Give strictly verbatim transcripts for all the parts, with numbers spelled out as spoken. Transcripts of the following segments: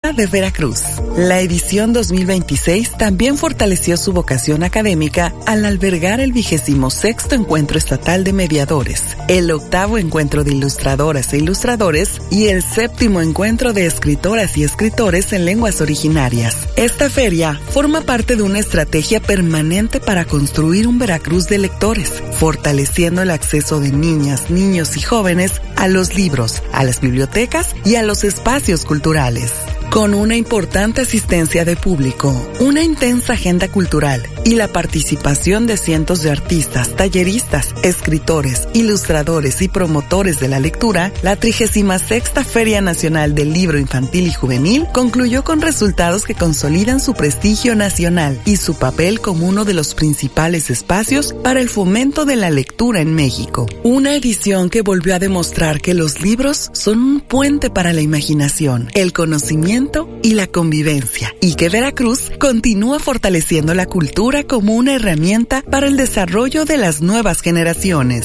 Plaza de Veracruz. La edición dos mil veintiséis también fortaleció su vocación académica al albergar el vigésimo sexto Encuentro Estatal de Mediadores, el octavo Encuentro de Ilustradoras e Ilustradores y el séptimo Encuentro de Escritoras y Escritores en Lenguas Originarias. Esta feria forma parte de una estrategia permanente para construir un Veracruz de lectores, fortaleciendo el acceso de niñas, niños y jóvenes a los libros, a las bibliotecas y a los espacios culturales. Con una importante asistencia de público, una intensa agenda cultural y la participación de cientos de artistas, talleristas, escritores, ilustradores y promotores de la lectura, la trigésima sexta Feria Nacional del Libro Infantil y Juvenil concluyó con resultados que consolidan su prestigio nacional y su papel como uno de los principales espacios para el fomento de la lectura en México. Una edición que volvió a demostrar que los libros son un puente para la imaginación, el conocimiento y la convivencia, y que Veracruz continúa fortaleciendo la cultura como una herramienta para el desarrollo de las nuevas generaciones.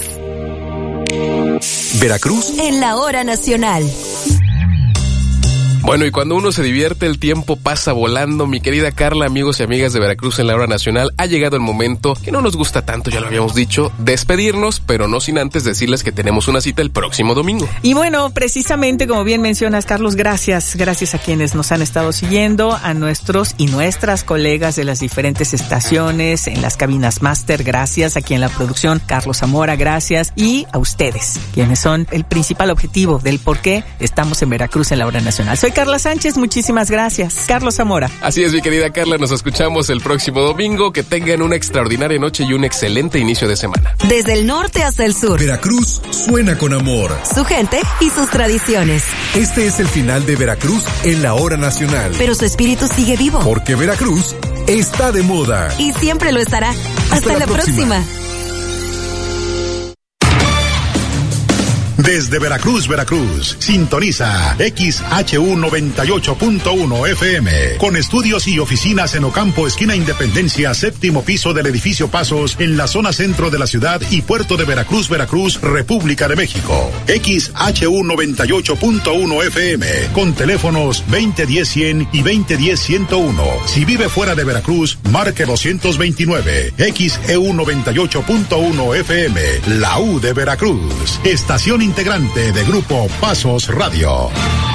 Veracruz en la hora nacional. Bueno, y cuando uno se divierte, el tiempo pasa volando. Mi querida Carla, amigos y amigas de Veracruz en la hora nacional, ha llegado el momento que no nos gusta tanto, ya lo habíamos dicho, despedirnos, pero no sin antes decirles que tenemos una cita el próximo domingo. Y bueno, precisamente como bien mencionas, Carlos, gracias, gracias a quienes nos han estado siguiendo, a nuestros y nuestras colegas de las diferentes estaciones, en las cabinas máster, gracias, aquí en la producción, Carlos Zamora, gracias, y a ustedes, quienes son el principal objetivo del por qué estamos en Veracruz en la hora nacional. Soy Carla Sánchez, muchísimas gracias. Carlos Zamora. Así es, mi querida Carla, nos escuchamos el próximo domingo. Que tengan una extraordinaria noche y un excelente inicio de semana. Desde el norte hasta el sur, Veracruz suena con amor. Su gente y sus tradiciones. Este es el final de Veracruz en la hora nacional. Pero su espíritu sigue vivo. Porque Veracruz está de moda. Y siempre lo estará. Hasta, Hasta la, la próxima. próxima. Desde Veracruz, Veracruz, sintoniza X H U noventa y ocho punto uno F M, con estudios y oficinas en Ocampo, esquina Independencia, séptimo piso del edificio Pasos, en la zona centro de la ciudad y puerto de Veracruz, Veracruz, República de México. X H U noventa y ocho punto uno F M, con teléfonos veinte diez cien y veinte diez ciento uno. Si vive fuera de Veracruz, marque doscientos veintinueve. X E U noventa y ocho punto uno F M, la U de Veracruz. Estación integrante de Grupo Pasos Radio.